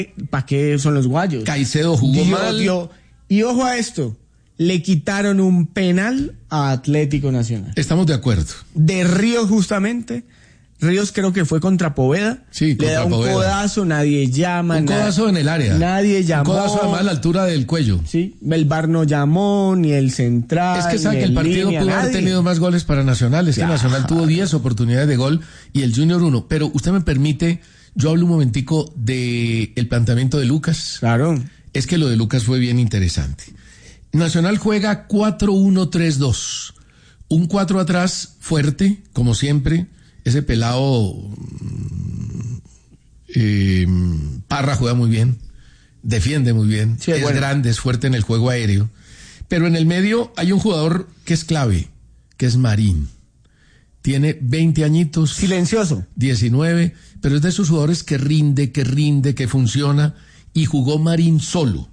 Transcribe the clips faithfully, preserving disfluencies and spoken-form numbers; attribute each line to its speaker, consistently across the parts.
Speaker 1: ¿para qué son los guayos?
Speaker 2: Caicedo jugó
Speaker 1: Dio,
Speaker 2: mal.
Speaker 1: dio. Y ojo a esto, le quitaron un penal a Atlético Nacional.
Speaker 2: Estamos de acuerdo.
Speaker 1: De Ríos justamente. Ríos creo que fue contra Poveda.
Speaker 2: Sí,
Speaker 1: le
Speaker 2: contra
Speaker 1: da un
Speaker 2: Poveda.
Speaker 1: codazo, nadie llama.
Speaker 2: Un codazo en el área.
Speaker 1: Nadie llamó.
Speaker 2: Un codazo además a la altura del cuello.
Speaker 1: Sí, el V A R no llamó, ni el central.
Speaker 2: Es que sabe que el partido
Speaker 1: línea,
Speaker 2: pudo
Speaker 1: nadie.
Speaker 2: haber tenido más goles para Nacional. Es que
Speaker 1: Ya.
Speaker 2: Nacional tuvo diez oportunidades de gol y el Junior uno. Pero usted me permite, yo hablo un momentico de el planteamiento de Lucas.
Speaker 1: Claro.
Speaker 2: Es que lo de Lucas fue bien interesante. Nacional juega cuatro uno tres dos. Un cuatro atrás fuerte, como siempre. Ese pelado eh, Parra juega muy bien, defiende muy bien,
Speaker 1: Sí,
Speaker 2: es
Speaker 1: bueno.
Speaker 2: grande, es fuerte en el juego aéreo. Pero en el medio hay un jugador que es clave, que es Marín. Tiene veinte añitos.
Speaker 1: Silencioso.
Speaker 2: diecinueve, pero es de esos jugadores que rinde, que rinde, que funciona. Y jugó Marín solo,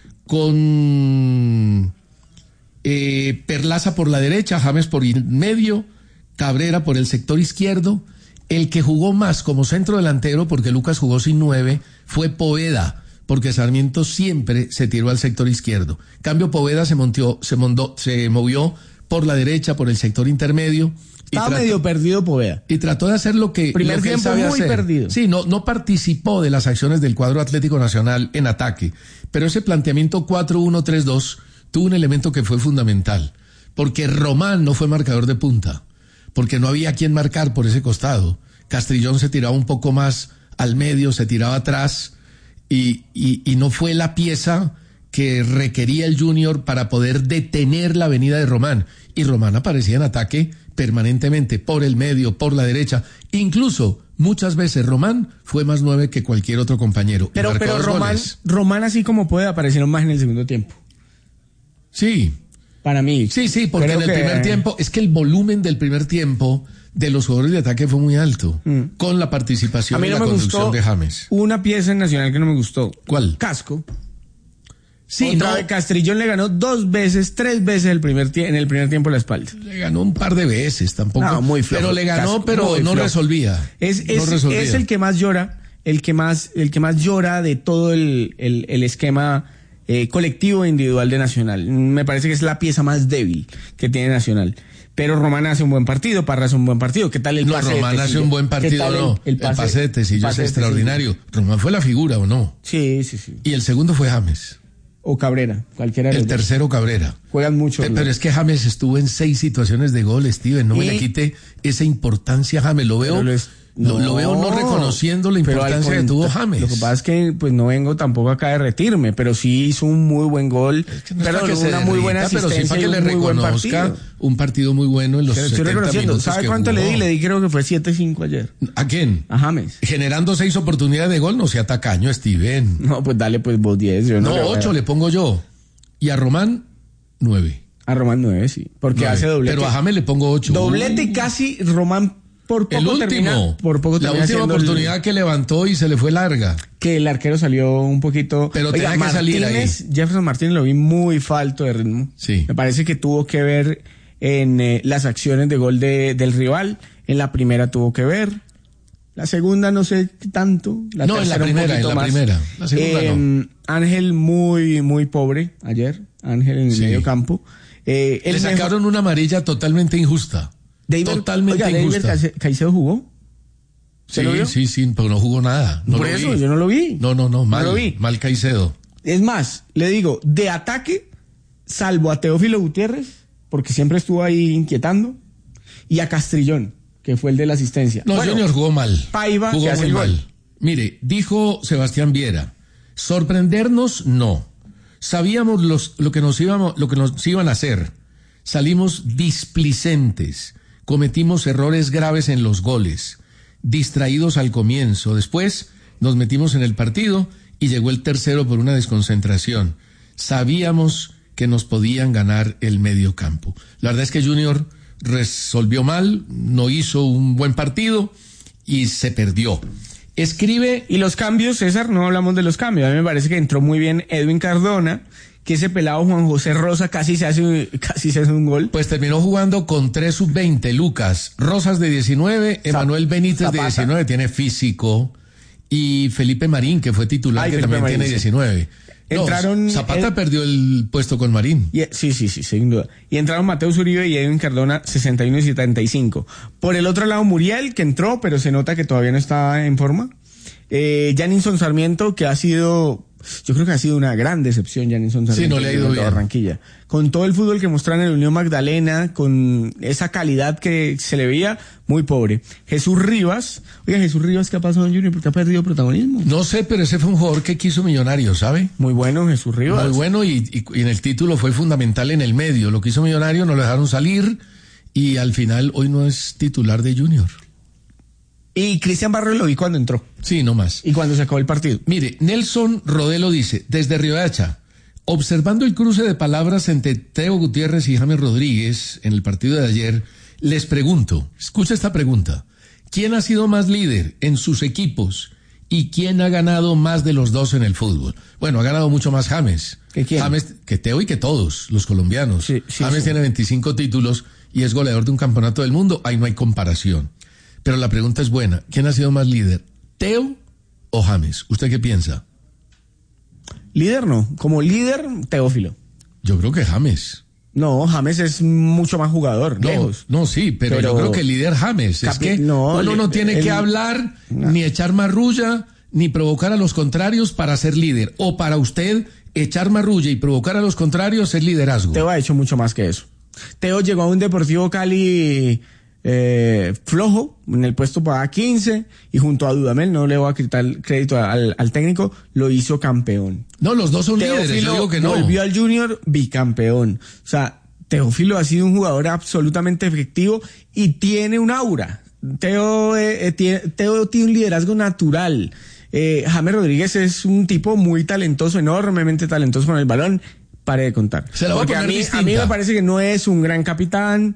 Speaker 2: con eh, Perlaza por la derecha, James por el medio, Cabrera por el sector izquierdo. El que jugó más como centro delantero, porque Lucas jugó sin nueve, fue Poveda, porque Sarmiento siempre se tiró al sector izquierdo. Cambio, Poveda se montió, se mondó, se movió por la derecha, por el sector intermedio.
Speaker 1: Estaba
Speaker 2: y trató,
Speaker 1: medio perdido Poveda.
Speaker 2: y trató de hacer lo que,
Speaker 1: Primer
Speaker 2: lo que él
Speaker 1: tiempo
Speaker 2: sabe
Speaker 1: muy
Speaker 2: hacer.
Speaker 1: perdido.
Speaker 2: Sí, no, no participó de las acciones del cuadro Atlético Nacional en ataque, pero ese planteamiento cuatro uno tres dos tuvo un elemento que fue fundamental, porque Román no fue marcador de punta, porque no había quien marcar por ese costado. Castrillón se tiraba un poco más al medio, se tiraba atrás, y, y, y no fue la pieza que requería el Junior para poder detener la venida de Román. Y Román aparecía en ataque permanentemente, por el medio, por la derecha. Incluso, muchas veces Román fue más nueve que cualquier otro compañero.
Speaker 1: Pero, pero Román,
Speaker 2: goles.
Speaker 1: Román así como puede aparecieron más en el segundo tiempo.
Speaker 2: Sí.
Speaker 1: Para mí.
Speaker 2: Sí, sí, porque
Speaker 1: Creo
Speaker 2: en el
Speaker 1: que...
Speaker 2: primer tiempo, es que el volumen del primer tiempo de los jugadores de ataque fue muy alto, mm. con la participación
Speaker 1: a mí
Speaker 2: y
Speaker 1: no
Speaker 2: la
Speaker 1: me
Speaker 2: conducción
Speaker 1: gustó
Speaker 2: de James.
Speaker 1: Una pieza en Nacional que no me gustó.
Speaker 2: ¿Cuál?
Speaker 1: Casco.
Speaker 2: Sí,
Speaker 1: Otra
Speaker 2: no.
Speaker 1: vez Castrillón le ganó dos veces, tres veces el primer tie- en el primer tiempo la espalda.
Speaker 2: Le ganó un par de veces, tampoco.
Speaker 1: No, muy flojo.
Speaker 2: Pero le ganó,
Speaker 1: Casco,
Speaker 2: pero
Speaker 1: muy
Speaker 2: no
Speaker 1: flojo.
Speaker 2: resolvía.
Speaker 1: Es, es,
Speaker 2: no resolvía.
Speaker 1: es el que más llora, el que más, el que más llora de todo el, el, el esquema eh, colectivo e individual de Nacional. Me parece que es la pieza más débil que tiene Nacional. Pero Román hace un buen partido, Parra hace un buen partido. ¿Qué tal el
Speaker 2: no,
Speaker 1: pase
Speaker 2: Román
Speaker 1: de
Speaker 2: hace
Speaker 1: Tecillo?
Speaker 2: un buen
Speaker 1: ¿Qué
Speaker 2: partido,
Speaker 1: tal el-
Speaker 2: no.
Speaker 1: El pase,
Speaker 2: el pase de Tecillo
Speaker 1: pase
Speaker 2: es
Speaker 1: de
Speaker 2: extraordinario.
Speaker 1: Tecillo?
Speaker 2: Román fue la figura, ¿o no?
Speaker 1: Sí, sí, sí.
Speaker 2: Y el segundo fue James.
Speaker 1: O Cabrera, cualquiera de
Speaker 2: El
Speaker 1: los dos.
Speaker 2: tercero, Cabrera.
Speaker 1: Juegan mucho.
Speaker 2: Pe-
Speaker 1: ¿no?
Speaker 2: Pero es que James estuvo en seis situaciones de gol, Steven. No me
Speaker 1: Y-
Speaker 2: le quite esa importancia a James. Lo veo,
Speaker 1: Pero lo es-
Speaker 2: lo, lo veo no reconociendo la
Speaker 1: pero al
Speaker 2: importancia que
Speaker 1: contra-
Speaker 2: tuvo James.
Speaker 1: Lo que pasa es que pues no vengo tampoco acá de retirarme, pero sí hizo un muy buen gol,
Speaker 2: Que no es
Speaker 1: pero
Speaker 2: para que se
Speaker 1: una muy buena
Speaker 2: derrita, pero
Speaker 1: asistencia
Speaker 2: sí para que
Speaker 1: y
Speaker 2: le
Speaker 1: un muy buen
Speaker 2: reconozca
Speaker 1: partido.
Speaker 2: un partido muy bueno en los
Speaker 1: Pero estoy
Speaker 2: setenta
Speaker 1: reconociendo,
Speaker 2: minutos
Speaker 1: ¿sabe
Speaker 2: que
Speaker 1: cuánto le
Speaker 2: jugó.
Speaker 1: di? Le di creo que fue siete cinco ayer.
Speaker 2: ¿A quién?
Speaker 1: A James.
Speaker 2: Generando seis oportunidades de gol, no sea tacaño, Steven.
Speaker 1: No, pues dale pues vos diez. Yo no,
Speaker 2: No,
Speaker 1: le voy a-
Speaker 2: ocho le pongo yo. Y a Román, nueve.
Speaker 1: A Román nueve, sí. Porque
Speaker 2: Nueve.
Speaker 1: hace doblete.
Speaker 2: Pero a James le pongo ocho.
Speaker 1: Doblete y casi Román por poco
Speaker 2: El último.
Speaker 1: termina. Por poco
Speaker 2: la
Speaker 1: termina
Speaker 2: última
Speaker 1: siendo
Speaker 2: oportunidad
Speaker 1: el-
Speaker 2: que levantó y se le fue larga.
Speaker 1: que el arquero salió un poquito.
Speaker 2: Pero tenía que salir ahí.
Speaker 1: Martínez, Jefferson Martínez lo vi muy falto de ritmo.
Speaker 2: Sí.
Speaker 1: Me parece que tuvo que ver en eh, las acciones de gol de, del rival. En la primera tuvo que ver. La segunda no sé qué tanto. La
Speaker 2: No, en la
Speaker 1: tercera un
Speaker 2: primera, en
Speaker 1: poquito
Speaker 2: la
Speaker 1: más.
Speaker 2: primera. La segunda
Speaker 1: Eh,
Speaker 2: no.
Speaker 1: Ángel muy, muy pobre ayer. Ángel en el
Speaker 2: Sí.
Speaker 1: medio campo. Eh, el
Speaker 2: Le
Speaker 1: mejor-
Speaker 2: sacaron una amarilla totalmente injusta.
Speaker 1: David-
Speaker 2: totalmente
Speaker 1: oiga, David
Speaker 2: injusta.
Speaker 1: Caice- Caicedo jugó. ¿Se
Speaker 2: Sí,
Speaker 1: lo vio?
Speaker 2: sí, sí, pero no jugó nada. No
Speaker 1: Por
Speaker 2: lo
Speaker 1: eso,
Speaker 2: vi.
Speaker 1: yo no lo vi.
Speaker 2: No, no, no, mal.
Speaker 1: lo vi.
Speaker 2: Mal Caicedo.
Speaker 1: Es más, le digo, de ataque, salvo a Teófilo Gutiérrez, porque siempre estuvo ahí inquietando, y a Castrillón, que fue el de la asistencia.
Speaker 2: No,
Speaker 1: Bueno,
Speaker 2: Junior jugó mal.
Speaker 1: Paiva,
Speaker 2: jugó
Speaker 1: que hace
Speaker 2: muy
Speaker 1: el gol.
Speaker 2: mal. Mire, dijo Sebastián Viera, sorprendernos no. Sabíamos los, lo que nos íbamos, lo que nos iban a hacer. Salimos displicentes, cometimos errores graves en los goles, distraídos al comienzo. Después nos metimos en el partido y llegó el tercero por una desconcentración. Sabíamos que nos podían ganar el medio campo. La verdad es que Junior resolvió mal, no hizo un buen partido y se perdió. Escribe...
Speaker 1: Y los cambios, César, no hablamos de los cambios. A mí me parece que entró muy bien Edwin Cardona, que ese pelado Juan José Rosa casi se hace, casi se hace un gol.
Speaker 2: Pues terminó jugando con tres sub veinte, Lucas Rosas de diecinueve, Emanuel Benítez
Speaker 1: Zapata.
Speaker 2: de diecinueve, tiene físico, y Felipe Marín, que fue titular, Ay, que Felipe también Marín, tiene diecinueve. Sí.
Speaker 1: Entraron,
Speaker 2: no, Zapata
Speaker 1: el,
Speaker 2: perdió el puesto con Marín.
Speaker 1: Y, sí, sí, sí, sin duda. Y entraron Mateus Uribe y Edwin Cardona, sesenta y uno y setenta y cinco. Por el otro lado, Muriel, que entró, pero se nota que todavía no está en forma. Eh, Janilson Sarmiento, que ha sido, yo creo que ha sido una gran decepción, Janilson Sarmiento.
Speaker 2: Sí, no le ha ido bien.
Speaker 1: Barranquilla. Con todo el fútbol que mostraron en el Unión Magdalena, con esa calidad que se le veía, muy pobre. Jesús Rivas, oiga, Jesús Rivas, ¿qué ha pasado en Junior? ¿Por qué ha perdido protagonismo?
Speaker 2: No sé, pero ese fue un jugador que quiso Millonarios, ¿sabe?
Speaker 1: Muy bueno, Jesús Rivas.
Speaker 2: Muy bueno, y, y, y en el título fue fundamental en el medio. Lo que hizo Millonarios, no lo dejaron salir, y al final hoy no es titular de Junior.
Speaker 1: Y Cristian Barrios lo vi cuando entró.
Speaker 2: Sí, no más.
Speaker 1: Y cuando se acabó el partido.
Speaker 2: Mire, Nelson Rodelo dice, desde Riohacha, observando el cruce de palabras entre Teo Gutiérrez y James Rodríguez en el partido de ayer, les pregunto, escucha esta pregunta, ¿quién ha sido más líder en sus equipos y quién ha ganado más de los dos en el fútbol? Bueno, ha ganado mucho más James.
Speaker 1: ¿Que quién?
Speaker 2: James, que Teo y que todos los colombianos.
Speaker 1: Sí, sí,
Speaker 2: James
Speaker 1: sí.
Speaker 2: tiene veinticinco títulos y es goleador de un campeonato del mundo, ahí no hay comparación. Pero la pregunta es buena, ¿quién ha sido más líder, Teo o James? ¿Usted qué piensa?
Speaker 1: Líder no, como líder, Teófilo.
Speaker 2: Yo creo que James.
Speaker 1: No, James es mucho más jugador,
Speaker 2: No,
Speaker 1: lejos.
Speaker 2: no, sí, pero,
Speaker 1: Pero-
Speaker 2: yo creo que el líder James. Es
Speaker 1: Capi-
Speaker 2: que
Speaker 1: no,
Speaker 2: uno no
Speaker 1: el-
Speaker 2: tiene
Speaker 1: el-
Speaker 2: que hablar,
Speaker 1: no.
Speaker 2: ni echar marrulla, ni provocar a los contrarios para ser líder. O para usted, echar marrulla y provocar a los contrarios es liderazgo.
Speaker 1: Teo ha hecho mucho más que eso. Teo llegó a un Deportivo Cali eh, flojo, en el puesto para quince, y junto a Dudamel, no le voy a quitar el crédito al, al técnico, lo hizo campeón.
Speaker 2: No, los dos son líderes, yo
Speaker 1: Teófilo
Speaker 2: digo que no.
Speaker 1: volvió al Junior bicampeón. O sea, Teófilo ha sido un jugador absolutamente efectivo y tiene un aura. Teo, eh, eh, tiene, Teo tiene un liderazgo natural. Eh, James Rodríguez es un tipo muy talentoso, enormemente talentoso con el balón. Pare de contar.
Speaker 2: Se la voy a
Speaker 1: Porque a
Speaker 2: poner
Speaker 1: mí,
Speaker 2: distinta.
Speaker 1: a mí me parece que no es un gran capitán,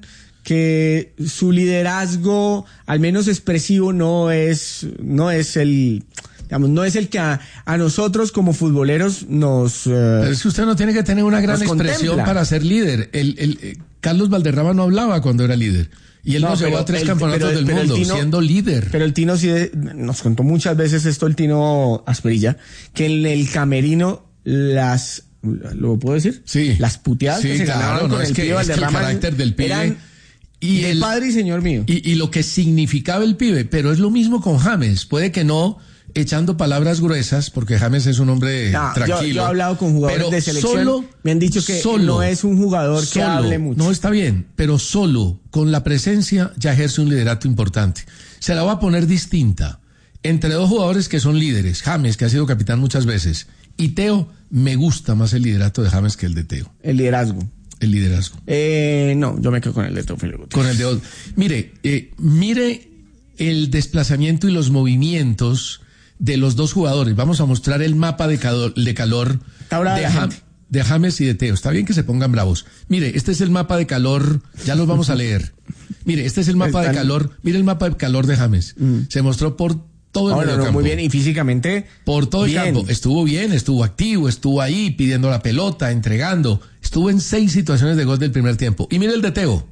Speaker 1: que su liderazgo, al menos expresivo, no es, no es el, digamos, no es el que a, a nosotros como futboleros nos... eh,
Speaker 2: Pero es que usted no tiene que tener una gran
Speaker 1: Nos
Speaker 2: expresión
Speaker 1: contempla.
Speaker 2: para ser líder. El, el, eh, Carlos Valderrama no hablaba cuando era líder. Y él no,
Speaker 1: No,
Speaker 2: se
Speaker 1: pero
Speaker 2: va a tres
Speaker 1: el-
Speaker 2: campeonatos
Speaker 1: pero-
Speaker 2: del
Speaker 1: pero el
Speaker 2: mundo
Speaker 1: Tino-
Speaker 2: siendo líder.
Speaker 1: Pero el Tino sí de- nos contó muchas veces esto, el Tino Asprilla, que en el camerino las, ¿lo puedo decir?
Speaker 2: Sí.
Speaker 1: Las puteadas
Speaker 2: Sí,
Speaker 1: que se
Speaker 2: claro,
Speaker 1: ganaban
Speaker 2: no,
Speaker 1: con
Speaker 2: es
Speaker 1: el
Speaker 2: que-
Speaker 1: pibe
Speaker 2: es que el
Speaker 1: Valderrama
Speaker 2: carácter del pibe
Speaker 1: eran
Speaker 2: y
Speaker 1: de
Speaker 2: el-
Speaker 1: padre y señor mío.
Speaker 2: Y, y lo que significaba el pibe, pero es lo mismo con James. Puede que no echando palabras gruesas, porque James es un hombre
Speaker 1: No, yo,
Speaker 2: tranquilo.
Speaker 1: yo he hablado con jugadores
Speaker 2: pero
Speaker 1: de selección,
Speaker 2: solo-
Speaker 1: me han dicho que
Speaker 2: solo-
Speaker 1: no es un jugador que
Speaker 2: solo,
Speaker 1: hable mucho.
Speaker 2: No está bien, pero solo con la presencia ya ejerce un liderato importante. Se la voy a poner distinta. Entre dos jugadores que son líderes, James, que ha sido capitán muchas veces, y Teo, me gusta más el liderato de James que el de Teo.
Speaker 1: El liderazgo.
Speaker 2: El liderazgo.
Speaker 1: Eh, no, yo me quedo con el de Teófilo Gutiérrez.
Speaker 2: Con el de otro. Mire, eh, mire el desplazamiento y los movimientos de los dos jugadores. Vamos a mostrar el mapa de calor, de, calor
Speaker 1: Está brava
Speaker 2: de,
Speaker 1: la
Speaker 2: Jam-
Speaker 1: gente.
Speaker 2: de James y de Teo. Está bien que se pongan bravos. Mire, este es el mapa de calor, ya los vamos a leer. Mire, este es el mapa de
Speaker 1: Están-
Speaker 2: calor. Mire el mapa de calor de James. Se mostró por todo el
Speaker 1: Ah, bueno, no,
Speaker 2: mediocampo.
Speaker 1: muy bien, y físicamente.
Speaker 2: Por todo el
Speaker 1: bien.
Speaker 2: campo. Estuvo bien, estuvo activo, estuvo ahí pidiendo la pelota, entregando. Estuvo en seis situaciones de gol del primer tiempo. Y mire el de Teo.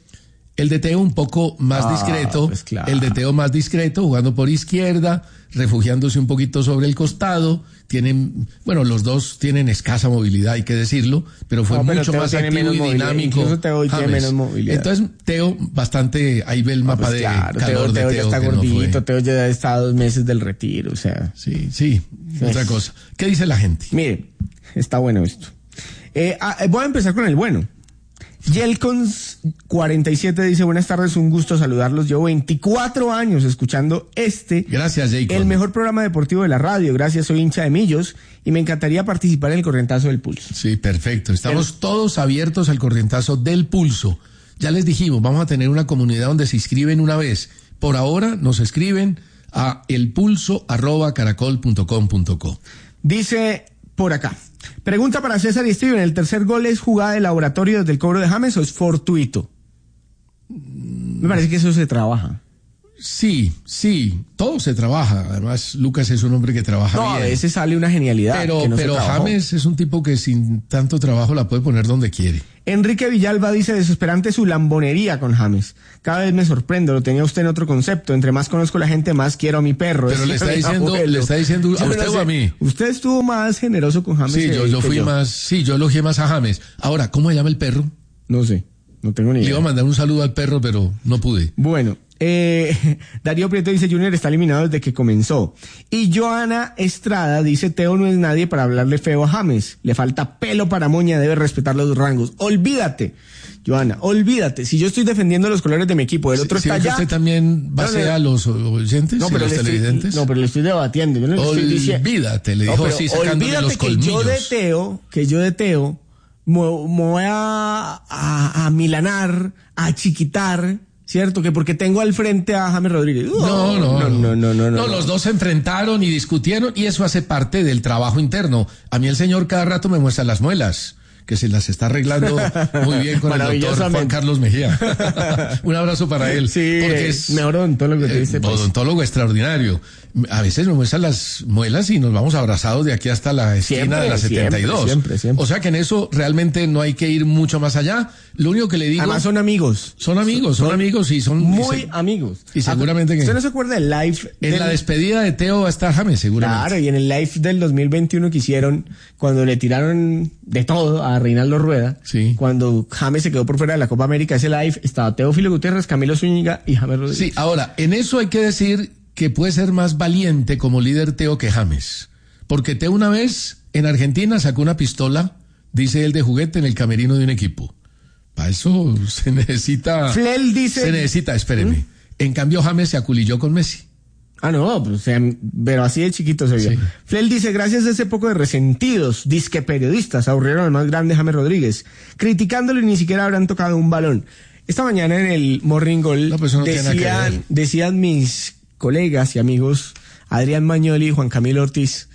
Speaker 2: El de Teo un poco más
Speaker 1: Ah,
Speaker 2: discreto.
Speaker 1: pues claro.
Speaker 2: El de Teo más discreto, jugando por izquierda, refugiándose un poquito sobre el costado. Tienen, bueno, los dos tienen escasa movilidad, hay que decirlo, pero fue
Speaker 1: No, pero
Speaker 2: mucho
Speaker 1: Teo
Speaker 2: más
Speaker 1: tiene
Speaker 2: activo
Speaker 1: menos
Speaker 2: y
Speaker 1: movilidad.
Speaker 2: dinámico.
Speaker 1: Incluso Teo hoy tiene
Speaker 2: James.
Speaker 1: menos movilidad.
Speaker 2: Entonces, Teo, bastante, ahí ve el
Speaker 1: Ah,
Speaker 2: mapa
Speaker 1: pues
Speaker 2: de
Speaker 1: claro,
Speaker 2: calor
Speaker 1: Teo,
Speaker 2: de
Speaker 1: Teo
Speaker 2: Teo.
Speaker 1: ya está
Speaker 2: que no fue.
Speaker 1: gordito, Teo ya está a dos meses del retiro, o sea.
Speaker 2: Sí, sí, otra cosa. ¿Qué dice la gente?
Speaker 1: Mire, está bueno esto. Eh, ah, eh, voy a empezar con el bueno. Yelcons cuarenta y siete dice, buenas tardes, un gusto saludarlos. Llevo veinticuatro años escuchando este,
Speaker 2: Gracias, Jacob.
Speaker 1: el mejor programa deportivo de la radio. Gracias, soy hincha de Millos y me encantaría participar en el corrientazo del pulso.
Speaker 2: Sí, perfecto. Estamos todos abiertos al corrientazo del pulso. Ya les dijimos, vamos a tener una comunidad donde se inscriben una vez. Por ahora nos escriben a elpulso arroba caracol punto com punto co.
Speaker 1: Dice por acá. Pregunta para César y Steven, ¿el tercer gol es jugada de laboratorio desde el cobro de James o es fortuito? Me parece que eso se trabaja.
Speaker 2: Sí, sí, todo se trabaja. Además, Lucas es un hombre que trabaja
Speaker 1: No,
Speaker 2: bien.
Speaker 1: a veces sale una genialidad.
Speaker 2: Pero,
Speaker 1: que no se
Speaker 2: pero
Speaker 1: trabajó.
Speaker 2: James es un tipo que sin tanto trabajo la puede poner donde quiere.
Speaker 1: Enrique Villalba dice, desesperante su lambonería con James. Cada vez me sorprendo, lo tenía usted en otro concepto. Entre más conozco a la gente, más quiero a mi perro.
Speaker 2: Pero
Speaker 1: Decía
Speaker 2: le está
Speaker 1: mi
Speaker 2: diciendo,
Speaker 1: abuelo.
Speaker 2: le está diciendo a
Speaker 1: Yo
Speaker 2: usted
Speaker 1: no
Speaker 2: o
Speaker 1: sé,
Speaker 2: a mí.
Speaker 1: Usted estuvo más generoso con James.
Speaker 2: Sí,
Speaker 1: que-
Speaker 2: yo, yo
Speaker 1: que
Speaker 2: fui más, sí, yo elogié más a James. Ahora, ¿cómo se llama el perro?
Speaker 1: No sé, no tengo ni
Speaker 2: Le
Speaker 1: idea.
Speaker 2: iba a mandar un saludo al perro, pero no pude.
Speaker 1: Bueno, eh, Darío Prieto dice, Junior está eliminado desde que comenzó. Y Joana Estrada dice, Teo no es nadie para hablarle feo a James. Le falta pelo para moña, debe respetar los rangos. Olvídate, Joana, olvídate. Si yo estoy defendiendo los colores de mi equipo, el otro
Speaker 2: ¿Sí,
Speaker 1: está
Speaker 2: ve que
Speaker 1: allá.
Speaker 2: usted también basea
Speaker 1: No, no,
Speaker 2: a los oyentes
Speaker 1: No,
Speaker 2: y
Speaker 1: pero
Speaker 2: los
Speaker 1: le estoy,
Speaker 2: televidentes?
Speaker 1: no, pero le estoy debatiendo. Yo no le estoy diciendo.
Speaker 2: Olvídate, le
Speaker 1: No,
Speaker 2: dijo
Speaker 1: pero
Speaker 2: así sacándole
Speaker 1: olvídate
Speaker 2: los
Speaker 1: que
Speaker 2: colmillos.
Speaker 1: yo de Teo, que yo de Teo, me, me voy a, a, a milanar, a chiquitar, ¿cierto? Que porque tengo al frente a James Rodríguez.
Speaker 2: No, no,
Speaker 1: no, no, no, no,
Speaker 2: No, los dos se enfrentaron y discutieron y eso hace parte del trabajo interno. A mí el señor cada rato me muestra las muelas, que se las está arreglando muy bien con el doctor
Speaker 1: Maravillosamente.
Speaker 2: Juan Carlos Mejía. Un abrazo para él.
Speaker 1: Sí,
Speaker 2: porque es
Speaker 1: mejor odontólogo que
Speaker 2: eh,
Speaker 1: tuviste, pues.
Speaker 2: odontólogo extraordinario. A veces me muestra las muelas y nos vamos abrazados de aquí hasta la esquina
Speaker 1: Siempre,
Speaker 2: de la setenta y dos.
Speaker 1: siempre, siempre, siempre.
Speaker 2: O sea que en eso realmente no hay que ir mucho más allá. Lo único que le digo...
Speaker 1: Además son amigos.
Speaker 2: son amigos, son, amigos y son...
Speaker 1: Muy
Speaker 2: y se-
Speaker 1: amigos.
Speaker 2: y seguramente que-
Speaker 1: ¿Usted no se acuerda del live?
Speaker 2: En
Speaker 1: del-
Speaker 2: la despedida de Teo va a estar James, seguramente.
Speaker 1: Claro, y en el live del dos mil veintiuno que hicieron, cuando le tiraron de todo a Reinaldo Rueda,
Speaker 2: Sí.
Speaker 1: cuando James se quedó por fuera de la Copa América, ese live estaba Teófilo Gutiérrez, Camilo Zúñiga y James Rodríguez.
Speaker 2: Sí, ahora, en eso hay que decir que puede ser más valiente como líder Teo que James. Porque Teo una vez en Argentina sacó una pistola, dice él, de juguete en el camerino de un equipo. Para eso se necesita...
Speaker 1: Flel dice...
Speaker 2: Se necesita, espéreme. En cambio, James se aculilló con Messi.
Speaker 1: Ah, no, pues, o sea, pero así de chiquito se vio.
Speaker 2: Sí.
Speaker 1: Flel dice, gracias a ese poco de resentidos, disque periodistas, aburrieron al más grande James Rodríguez, criticándolo y ni siquiera habrán tocado un balón. Esta mañana en el Morning Goal
Speaker 2: No, pues eso no tiene nada que
Speaker 1: decían,
Speaker 2: ver.
Speaker 1: decían mis colegas y amigos, Adrián Mañoli y Juan Camilo Ortiz,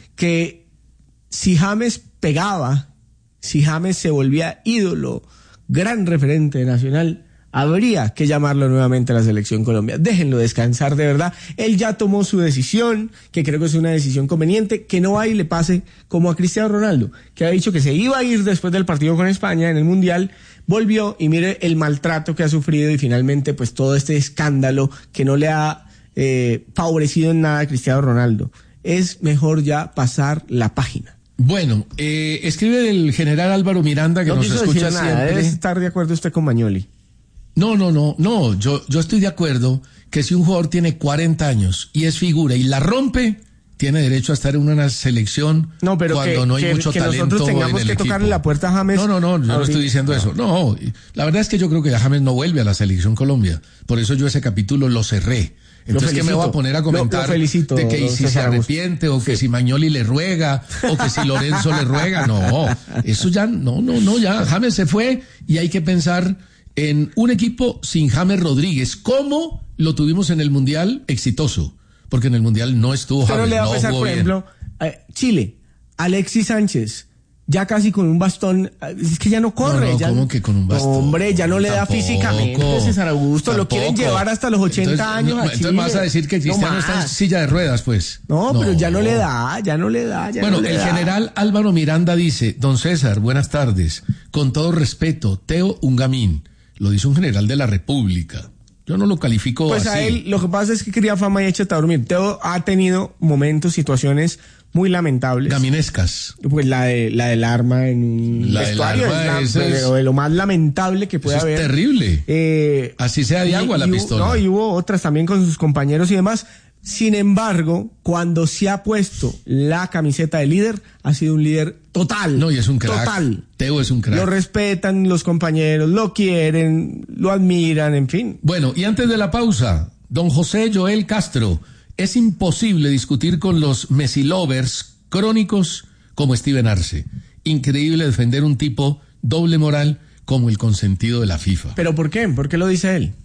Speaker 1: que si James pegaba, si James se volvía ídolo, gran referente nacional, habría que llamarlo nuevamente a la selección Colombia. Déjenlo descansar de verdad. Él ya tomó su decisión, que creo que es una decisión conveniente, que no vaya y le pase como a Cristiano Ronaldo, que ha dicho que se iba a ir después del partido con España en el Mundial, volvió y mire el maltrato que ha sufrido y finalmente pues todo este escándalo que no le ha eh, favorecido en nada a Cristiano Ronaldo. Es mejor ya pasar la página.
Speaker 2: Bueno, eh, escribe el general Álvaro Miranda que
Speaker 1: No
Speaker 2: nos
Speaker 1: quiso
Speaker 2: escucha
Speaker 1: decir nada,
Speaker 2: siempre.
Speaker 1: debe estar de acuerdo usted con Mañoli.
Speaker 2: No, no, no, no, yo, yo estoy de acuerdo que si un jugador tiene cuarenta años y es figura y la rompe, tiene derecho a estar en una selección
Speaker 1: No, pero
Speaker 2: cuando
Speaker 1: que,
Speaker 2: no hay
Speaker 1: que,
Speaker 2: mucho
Speaker 1: que
Speaker 2: talento
Speaker 1: nosotros tengamos
Speaker 2: en el
Speaker 1: que tocarle
Speaker 2: equipo.
Speaker 1: la puerta a James.
Speaker 2: No, no, no, yo no
Speaker 1: ahorita.
Speaker 2: estoy diciendo eso. No, la verdad es que yo creo que ya James no vuelve a la selección Colombia. Por eso yo ese capítulo lo cerré. Entonces, ¿qué me
Speaker 1: felicito.
Speaker 2: voy a poner a
Speaker 1: Lo-
Speaker 2: comentar
Speaker 1: lo felicito,
Speaker 2: de que
Speaker 1: don
Speaker 2: si se
Speaker 1: César Augusto.
Speaker 2: arrepiente o que si Mañoli le ruega o que si Lorenzo le ruega? No, eso ya, no, no, no, ya. James se fue y hay que pensar en un equipo sin James Rodríguez. ¿Cómo lo tuvimos en el Mundial? Exitoso. Porque en el Mundial no estuvo
Speaker 1: Pero
Speaker 2: James,
Speaker 1: le va a
Speaker 2: no
Speaker 1: pesar,
Speaker 2: jugó
Speaker 1: por
Speaker 2: bien.
Speaker 1: ejemplo, eh, Chile, Alexis Sánchez, ya casi con un bastón, eh, es que ya no corre.
Speaker 2: No, no,
Speaker 1: ya,
Speaker 2: ¿cómo que con un bastón?
Speaker 1: No, hombre, ya no le da
Speaker 2: Tampoco,
Speaker 1: físicamente, César Augusto, lo quieren
Speaker 2: tampoco.
Speaker 1: llevar hasta los ochenta
Speaker 2: Entonces,
Speaker 1: años
Speaker 2: no,
Speaker 1: a
Speaker 2: entonces
Speaker 1: Chile.
Speaker 2: vas a decir que Cristiano
Speaker 1: No
Speaker 2: está en
Speaker 1: más.
Speaker 2: silla de ruedas, pues.
Speaker 1: No, pero ya no le da, ya no le da, ya
Speaker 2: Bueno,
Speaker 1: no le
Speaker 2: el
Speaker 1: da.
Speaker 2: general Álvaro Miranda dice, don César, buenas tardes. Con todo respeto, Teo Ungamín, lo dice un general de la República. Yo no lo califico
Speaker 1: Pues
Speaker 2: así.
Speaker 1: a él, lo que pasa es que quería fama y échate a dormir. Teo ha tenido momentos, situaciones muy lamentables.
Speaker 2: Gaminescas.
Speaker 1: Pues la de la del arma en un
Speaker 2: La del
Speaker 1: vestuario
Speaker 2: arma,
Speaker 1: es, la-
Speaker 2: ese es-
Speaker 1: pero de lo más lamentable que puede
Speaker 2: Eso es
Speaker 1: haber.
Speaker 2: terrible.
Speaker 1: Eh,
Speaker 2: Así sea de
Speaker 1: y-
Speaker 2: agua la
Speaker 1: y hubo-
Speaker 2: pistola.
Speaker 1: No, y hubo otras también con sus compañeros y demás. Sin embargo, cuando se ha puesto la camiseta de líder, ha sido un líder total.
Speaker 2: No, y es un crack.
Speaker 1: Total.
Speaker 2: Teo es un crack.
Speaker 1: Lo respetan los compañeros, lo quieren, lo admiran, en fin.
Speaker 2: Bueno, y antes de la pausa, don José Joel Castro, es imposible discutir con los Messi lovers crónicos como Steven Arce. Increíble defender un tipo doble moral como el consentido de la FIFA.
Speaker 1: ¿Pero por qué? ¿Por qué lo dice él?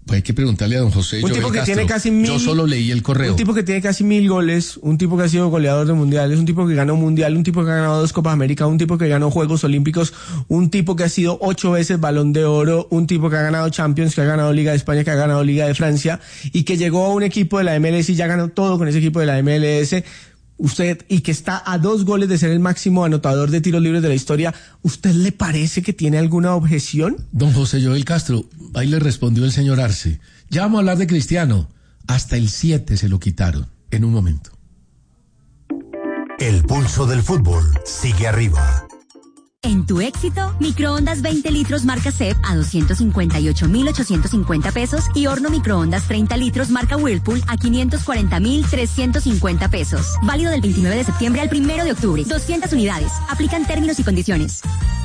Speaker 2: Pues hay que preguntarle a don José.
Speaker 1: Un tipo que tiene casi mil.
Speaker 2: Yo solo leí el correo.
Speaker 1: Un tipo que tiene casi mil goles, un tipo que ha sido goleador de mundiales, un tipo que ganó mundial, un tipo que ha ganado dos Copas América, un tipo que ganó Juegos Olímpicos, un tipo que ha sido ocho veces Balón de Oro, un tipo que ha ganado Champions, que ha ganado Liga de España, que ha ganado Liga de Francia y que llegó a un equipo de la M L S y ya ganó todo con ese equipo de la M L S. Usted, y que está a dos goles de ser el máximo anotador de tiros libres de la historia, ¿usted le parece que tiene alguna objeción?
Speaker 2: Don José Joel Castro, ahí le respondió el señor Arce. Ya vamos a hablar de Cristiano. Hasta el siete se lo quitaron en un momento.
Speaker 3: El pulso del fútbol sigue arriba.
Speaker 4: En tu éxito, microondas veinte litros marca C E P a doscientos cincuenta y ocho mil ochocientos cincuenta pesos y horno microondas treinta litros marca Whirlpool a quinientos cuarenta mil trescientos cincuenta pesos. Válido del veintinueve de septiembre al primero de octubre. doscientas unidades. Aplican términos y condiciones.